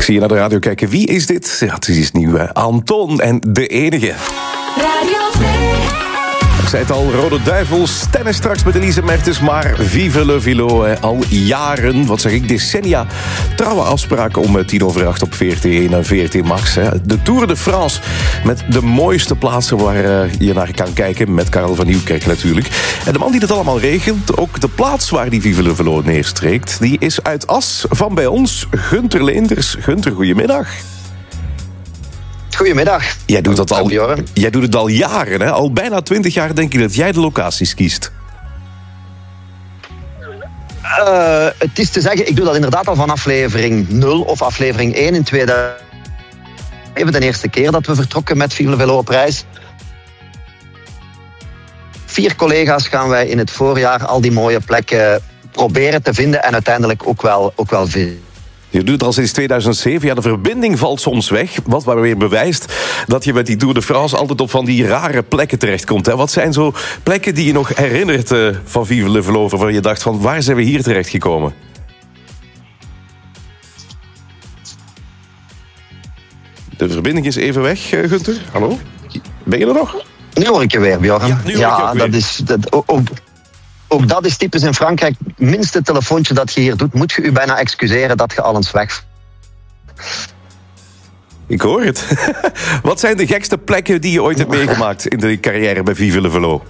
Ik zie je naar de radio kijken. Wie is dit? Ja, het is nieuw, hè? Anton en de enige. Radio 2. Ik zei het al, Rode Duivels, tennis straks met Elise Mertens, maar vive le velo, al jaren, wat zeg ik, decennia, trouwe afspraken om 7:10 op VRT1 en VRT Max. De Tour de France, met de mooiste plaatsen waar je naar kan kijken, met Karel van Nieuwkerk natuurlijk. En de man die dat allemaal regelt, ook de plaats waar die vive le velo neerstreekt, die is uit As van bij ons, Gunther Leenders. Gunther, goedemiddag. Goedemiddag. Jij doet het al jaren, hè? Al bijna 20 jaar denk ik dat jij de locaties kiest. Het is te zeggen, ik doe dat inderdaad al van aflevering 0 of aflevering 1 in 2000. Even de eerste keer dat we vertrokken met Vive le Velo op reis. 4 collega's gaan wij in het voorjaar al die mooie plekken proberen te vinden en uiteindelijk ook wel vinden. Je doet het al sinds 2007. Ja, de verbinding valt soms weg. Wat maar weer bewijst dat je met die Tour de France altijd op van die rare plekken terechtkomt. Hè? Wat zijn zo plekken die je nog herinnert van Vive le Velo, waarvan je dacht van waar zijn we hier terechtgekomen? De verbinding is even weg, Gunther. Hallo? Ben je er nog? Nu hoor ik je weer, Bjorn. Ja, ook dat is typisch in Frankrijk. Minste telefoontje dat je hier doet, moet je u bijna excuseren dat je al eens weg. Ik hoor het. Wat zijn de gekste plekken die je ooit hebt meegemaakt in de carrière bij Vive le Velo?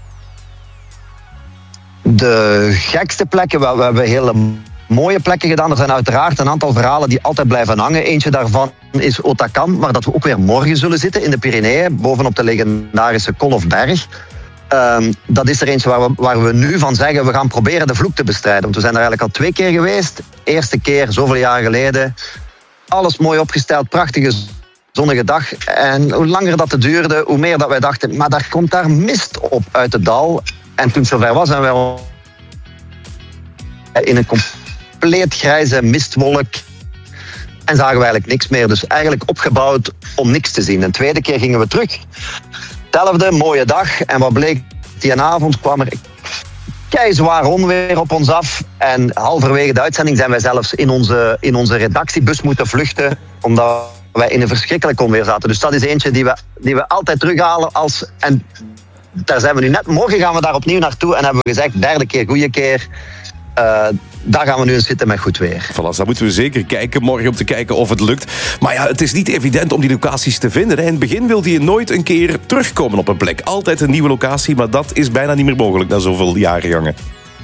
De gekste plekken, we hebben hele mooie plekken gedaan. Er zijn uiteraard een aantal verhalen die altijd blijven hangen. Eentje daarvan is Otakam, waar dat we ook weer morgen zullen zitten in de Pyreneeën, bovenop de legendarische Kolofberg. Dat is er eentje waar we nu van zeggen, we gaan proberen de vloek te bestrijden. Want we zijn er eigenlijk al 2 keer geweest. Eerste keer, zoveel jaar geleden. Alles mooi opgesteld, prachtige zonnige dag. En hoe langer dat het duurde, hoe meer dat wij dachten, maar daar komt daar mist op uit het dal. En toen het zover was, zijn wij in een compleet grijze mistwolk. En zagen we eigenlijk niks meer. Dus eigenlijk opgebouwd om niks te zien. De tweede keer gingen we terug. Hetzelfde, mooie dag. En wat bleek, die avond kwam er keizwaar onweer op ons af. En halverwege de uitzending zijn wij zelfs in onze redactiebus moeten vluchten, omdat wij in een verschrikkelijk onweer zaten. Dus dat is eentje die we altijd terughalen. En daar zijn we nu net. Morgen gaan we daar opnieuw naartoe en hebben we gezegd, 3e keer, goede keer. Daar gaan we nu eens zitten met goed weer. Voilà, dan moeten we zeker kijken morgen om te kijken of het lukt. Maar ja, het is niet evident om die locaties te vinden. In het begin wilde je nooit een keer terugkomen op een plek. Altijd een nieuwe locatie, maar dat is bijna niet meer mogelijk na zoveel jaren, jongen.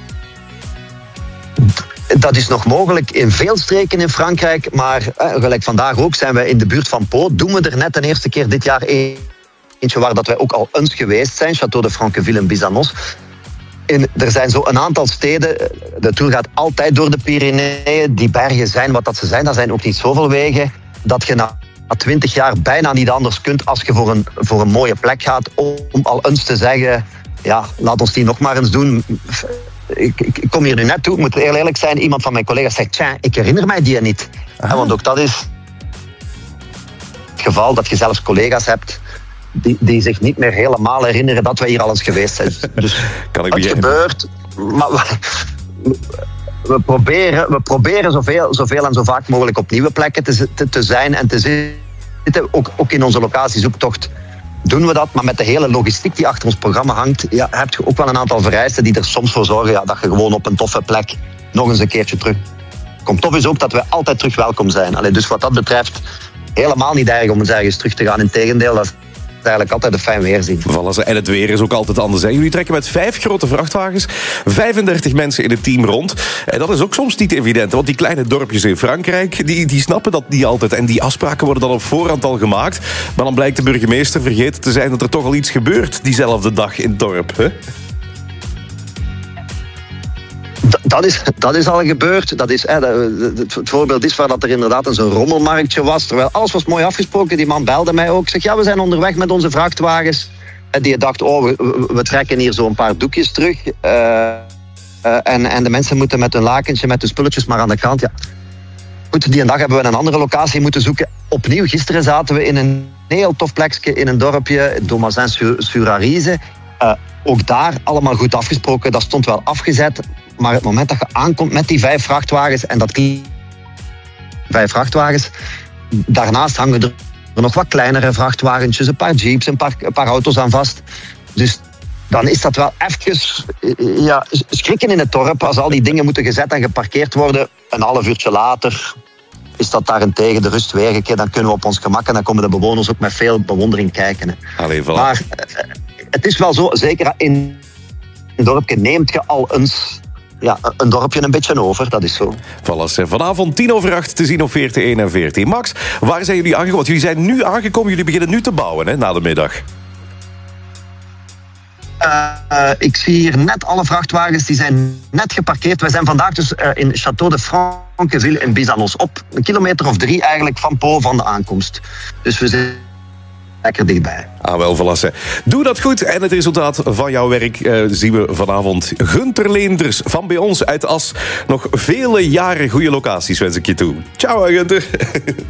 Dat is nog mogelijk in veel streken in Frankrijk. Maar gelijk vandaag ook zijn we in de buurt van Pau. Doen we er net de eerste keer dit jaar eentje waar dat wij ook al eens geweest zijn. Château de Franqueville in Bizanos. Er zijn zo een aantal steden, de Tour gaat altijd door de Pyreneeën. Die bergen zijn wat dat ze zijn. Dat zijn ook niet zoveel wegen. Dat je na 20 jaar bijna niet anders kunt als je voor een mooie plek gaat. Om al eens te zeggen, ja, laat ons die nog maar eens doen. Ik kom hier nu net toe, ik moet heel eerlijk zijn. Iemand van mijn collega's zegt, tja, ik herinner mij die niet. En want ook dat is het geval dat je zelfs collega's hebt die zich niet meer helemaal herinneren dat wij hier al eens geweest zijn. Dus kan ik het gebeurt, maar we proberen zoveel en zo vaak mogelijk op nieuwe plekken te zijn en te zitten. Ook in onze locatiezoektocht doen we dat, maar met de hele logistiek die achter ons programma hangt, ja, heb je ook wel een aantal vereisten die er soms voor zorgen dat je gewoon op een toffe plek nog eens een keertje terugkomt. Tof is ook dat we altijd terug welkom zijn. Allee, dus wat dat betreft helemaal niet erg om eens ergens terug te gaan. Integendeel, dat is eigenlijk altijd een fijn weerzien. En het weer is ook altijd anders. Hè? Jullie trekken met 5 grote vrachtwagens, 35 mensen in het team rond. En dat is ook soms niet evident, want die kleine dorpjes in Frankrijk, die snappen dat niet altijd. En die afspraken worden dan op voorhand al gemaakt. Maar dan blijkt de burgemeester vergeten te zijn dat er toch al iets gebeurt diezelfde dag in het dorp. Hè? Dat is al gebeurd. Het voorbeeld is waar dat er inderdaad zo'n rommelmarktje was. Terwijl alles was mooi afgesproken. Die man belde mij ook. Zeg, ja, we zijn onderweg met onze vrachtwagens. En die dacht, we trekken hier zo een paar doekjes terug. En de mensen moeten met hun lakentje, met hun spulletjes maar aan de kant. Ja. Goed, die dag hebben we een andere locatie moeten zoeken. Opnieuw, gisteren zaten we in een heel tof plekje in een dorpje, Domazin-sur-Arize. Ook daar allemaal goed afgesproken. Dat stond wel afgezet. Maar het moment dat je aankomt met die 5 vrachtwagens en dat kleine 5 vrachtwagens. Daarnaast hangen er nog wat kleinere vrachtwagentjes, een paar jeeps, een paar auto's aan vast. Dus dan is dat wel even schrikken in het dorp als al die dingen moeten gezet en geparkeerd worden. Een half uurtje later is dat daarentegen de rust weergekeerd. Dan kunnen we op ons gemak en dan komen de bewoners ook met veel bewondering kijken. Hè. Allee, voilà. Maar het is wel zo, zeker in een dorpje neemt je al eens een dorpje een beetje over, dat is zo. Voilà, vanavond 7:10 te zien op VRT1 en VRT Max. Waar zijn jullie aangekomen? Want jullie zijn nu aangekomen, jullie beginnen nu te bouwen, hè, na de middag. Ik zie hier net alle vrachtwagens, die zijn net geparkeerd. We zijn vandaag dus in Château de Franqueville in Bizanos, op 1 kilometer of 3 eigenlijk van Po van de aankomst. Dus we zijn lekker dichtbij. Wel, Valasse. Doe dat goed en het resultaat van jouw werk zien we vanavond. Gunter Leenders van bij ons uit As. Nog vele jaren goede locaties wens ik je toe. Ciao, Gunter.